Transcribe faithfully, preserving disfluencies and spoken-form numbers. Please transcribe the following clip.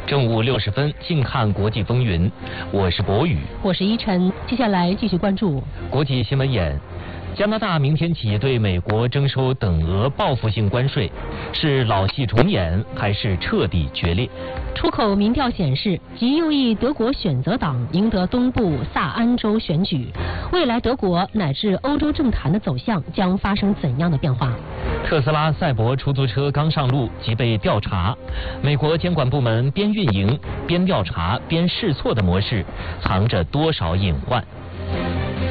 正午六十分，静看国际风云。我是博宇， 我是依晨。接下来继续关注国际新闻眼。加拿大明天起对美国征收等额报复性关税，是老戏重演还是彻底决裂？ 出口民调显示，极右翼德国选择党赢得东部萨安州选举，未来德国乃至欧洲政坛的走向将发生怎样的变化？ 特斯拉赛博出租车刚上路即被调查，美国监管部门边运营边调查边试错的模式，藏着多少隐患？